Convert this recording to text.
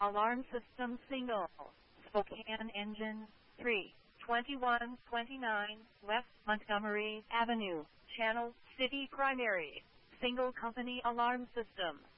Alarm system single. Spokane engine 3. 2129 West Montgomery Avenue. Channel City primary. Single company alarm system.